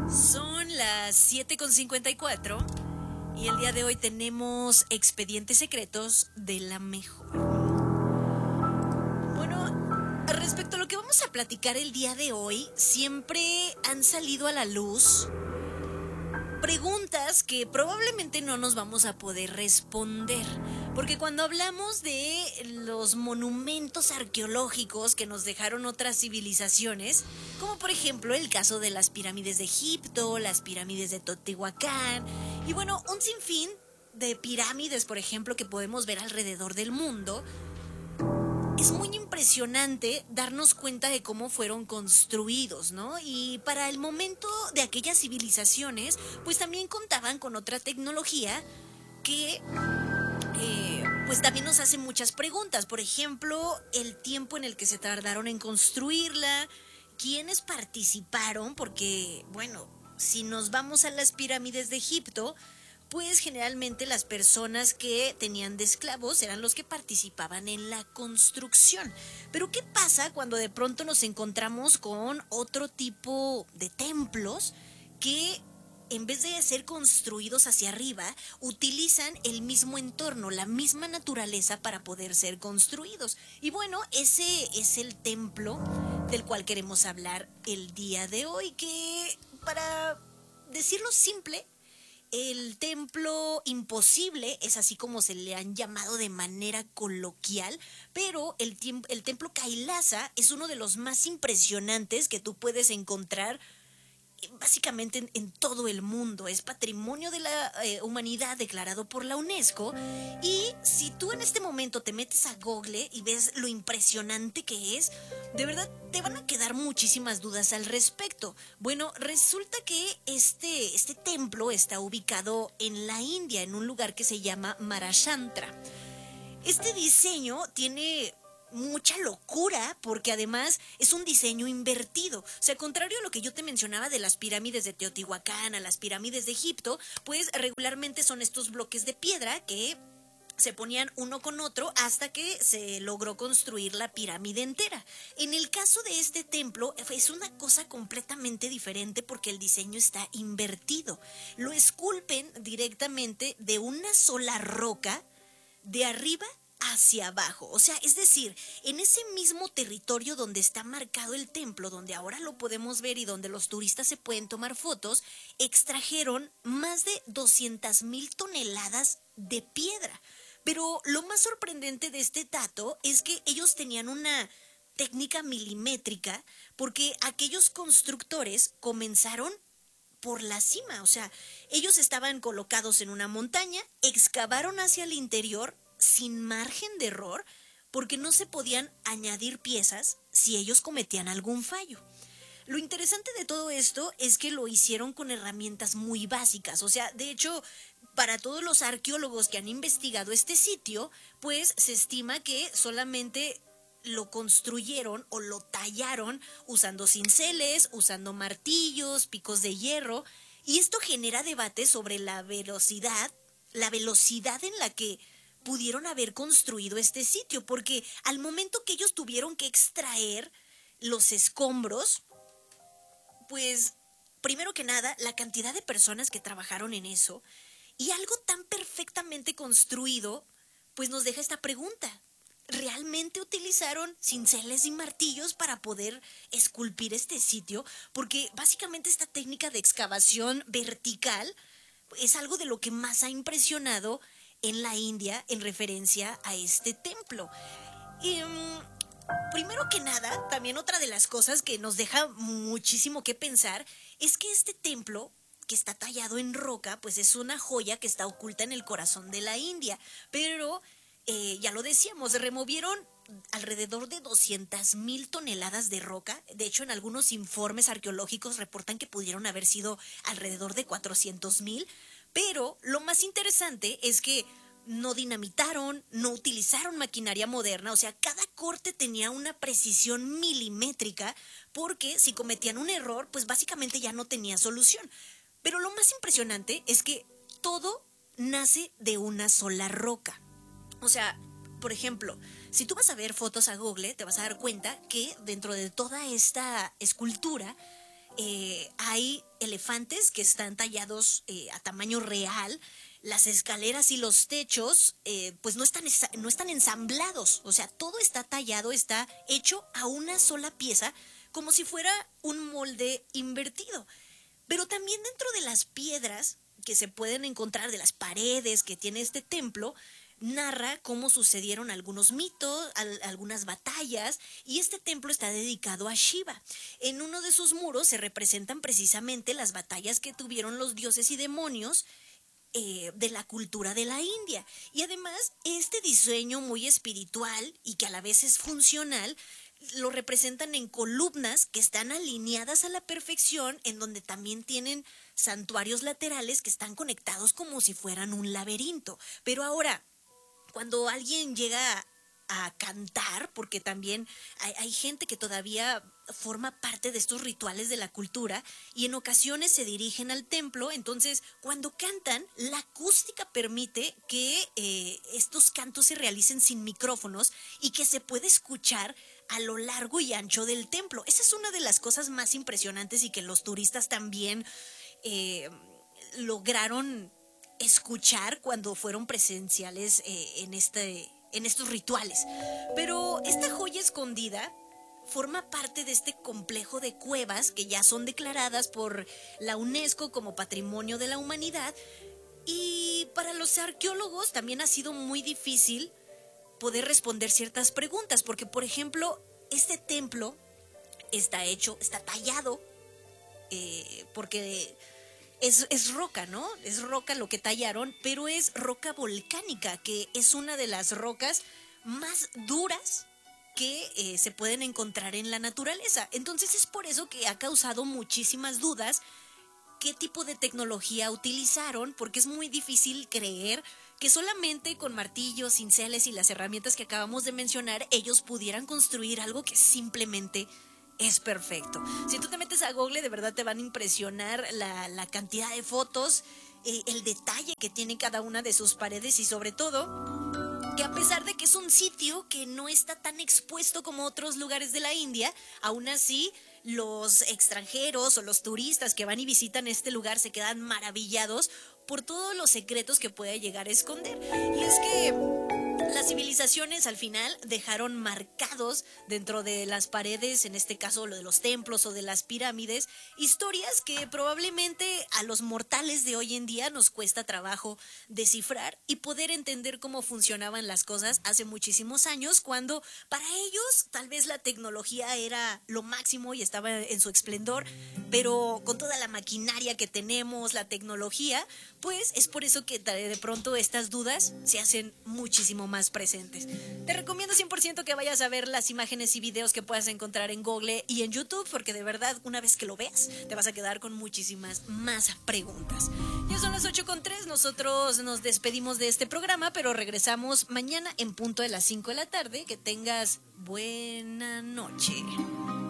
Son las 7:54 y el día de hoy tenemos expedientes secretos de la mejor. Bueno, respecto a lo que vamos a platicar el día de hoy, siempre han salido a la luz preguntas que probablemente no nos vamos a poder responder. Porque cuando hablamos de los monumentos arqueológicos que nos dejaron otras civilizaciones, como por ejemplo el caso de las pirámides de Egipto, las pirámides de Teotihuacán, y bueno, un sinfín de pirámides, por ejemplo, que podemos ver alrededor del mundo, es muy impresionante darnos cuenta de cómo fueron construidos, ¿no? Y para el momento de aquellas civilizaciones, pues también contaban con otra tecnología que pues también nos hace muchas preguntas. Por ejemplo, el tiempo en el que se tardaron en construirla, quiénes participaron, porque, bueno, si nos vamos a las pirámides de Egipto, pues generalmente las personas que tenían de esclavos eran los que participaban en la construcción. Pero ¿qué pasa cuando de pronto nos encontramos con otro tipo de templos que en vez de ser construidos hacia arriba, utilizan el mismo entorno, la misma naturaleza para poder ser construidos? Y bueno, ese es el templo del cual queremos hablar el día de hoy, que para decirlo simple, el templo imposible es así como se le han llamado de manera coloquial, pero el templo Kailasa es uno de los más impresionantes que tú puedes encontrar básicamente en todo el mundo. Es patrimonio de la humanidad declarado por la UNESCO. Y si tú en este momento te metes a Google y ves lo impresionante que es, de verdad te van a quedar muchísimas dudas al respecto. Bueno, resulta que este templo está ubicado en la India, en un lugar que se llama Marashantra. Este diseño tiene mucha locura porque además es un diseño invertido. O sea, contrario a lo que yo te mencionaba de las pirámides de Teotihuacán, a las pirámides de Egipto, pues regularmente son estos bloques de piedra que se ponían uno con otro hasta que se logró construir la pirámide entera. En el caso de este templo es una cosa completamente diferente porque el diseño está invertido. Lo esculpen directamente de una sola roca de arriba hacia abajo. O sea, es decir, en ese mismo territorio donde está marcado el templo, donde ahora lo podemos ver y donde los turistas se pueden tomar fotos, extrajeron más de 200,000 toneladas de piedra. Pero lo más sorprendente de este dato es que ellos tenían una técnica milimétrica porque aquellos constructores comenzaron por la cima. O sea, ellos estaban colocados en una montaña, excavaron hacia el interior sin margen de error porque no se podían añadir piezas si ellos cometían algún fallo. Lo interesante de todo esto es que lo hicieron con herramientas muy básicas. O sea, de hecho, para todos los arqueólogos que han investigado este sitio, pues se estima que solamente lo construyeron o lo tallaron usando cinceles, usando martillos, picos de hierro, y esto genera debate sobre la velocidad en la que pudieron haber construido este sitio, porque al momento que ellos tuvieron que extraer los escombros, pues primero que nada, la cantidad de personas que trabajaron en eso y algo tan perfectamente construido, pues nos deja esta pregunta. ¿Realmente utilizaron cinceles y martillos para poder esculpir este sitio? Porque básicamente esta técnica de excavación vertical es algo de lo que más ha impresionado en la India en referencia a este templo. Y primero que nada, también otra de las cosas que nos deja muchísimo que pensar es que este templo, que está tallado en roca, pues es una joya que está oculta en el corazón de la India. Pero, ya lo decíamos, removieron alrededor de 200,000 toneladas de roca. De hecho, en algunos informes arqueológicos reportan que pudieron haber sido alrededor de 400,000. Pero lo más interesante es que no dinamitaron, no utilizaron maquinaria moderna. O sea, cada corte tenía una precisión milimétrica porque si cometían un error, pues básicamente ya no tenía solución. Pero lo más impresionante es que todo nace de una sola roca. O sea, por ejemplo, si tú vas a ver fotos a Google, te vas a dar cuenta que dentro de toda esta escultura hay elefantes que están tallados a tamaño real. Las escaleras y los techos pues no están ensamblados, o sea, todo está tallado, está hecho a una sola pieza, como si fuera un molde invertido. Pero también dentro de las piedras que se pueden encontrar, de las paredes que tiene este templo, narra cómo sucedieron algunos mitos, algunas batallas, y este templo está dedicado a Shiva. En uno de sus muros se representan precisamente las batallas que tuvieron los dioses y demonios de la cultura de la India. Y además, este diseño muy espiritual y que a la vez es funcional, lo representan en columnas que están alineadas a la perfección, en donde también tienen santuarios laterales que están conectados como si fueran un laberinto. Pero ahora, cuando alguien llega a cantar, porque también hay gente que todavía forma parte de estos rituales de la cultura y en ocasiones se dirigen al templo, entonces cuando cantan, la acústica permite que estos cantos se realicen sin micrófonos y que se puede escuchar a lo largo y ancho del templo. Esa es una de las cosas más impresionantes y que los turistas también lograron escuchar cuando fueron presenciales en estos rituales. Pero esta joya escondida forma parte de este complejo de cuevas que ya son declaradas por la UNESCO como Patrimonio de la Humanidad, y para los arqueólogos también ha sido muy difícil poder responder ciertas preguntas, porque por ejemplo, este templo está tallado, porque es roca, ¿no? Es roca lo que tallaron, pero es roca volcánica, que es una de las rocas más duras que se pueden encontrar en la naturaleza. Entonces es por eso que ha causado muchísimas dudas qué tipo de tecnología utilizaron, porque es muy difícil creer que solamente con martillos, cinceles y las herramientas que acabamos de mencionar, ellos pudieran construir algo que simplemente es perfecto. Si tú te metes a Google, de verdad te van a impresionar la cantidad de fotos, el detalle que tiene cada una de sus paredes, y sobre todo que a pesar de que es un sitio que no está tan expuesto como otros lugares de la India, aún así los extranjeros o los turistas que van y visitan este lugar se quedan maravillados por todos los secretos que puede llegar a esconder. Y es que las civilizaciones al final dejaron marcados dentro de las paredes, en este caso lo de los templos o de las pirámides, historias que probablemente a los mortales de hoy en día nos cuesta trabajo descifrar y poder entender cómo funcionaban las cosas hace muchísimos años, cuando para ellos tal vez la tecnología era lo máximo y estaba en su esplendor, pero con toda la maquinaria que tenemos, la tecnología, pues es por eso que de pronto estas dudas se hacen muchísimo más presentes. Te recomiendo 100% que vayas a ver las imágenes y videos que puedas encontrar en Google y en YouTube, porque de verdad una vez que lo veas te vas a quedar con muchísimas más preguntas. Ya son las 8:03, nosotros nos despedimos de este programa, pero regresamos mañana en punto de las 5 de la tarde. Que tengas buena noche.